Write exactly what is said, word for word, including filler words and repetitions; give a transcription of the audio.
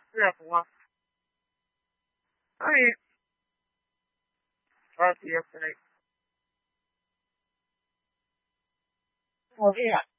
Yeah, well, I mean, talked to you yesterday. Well, yeah.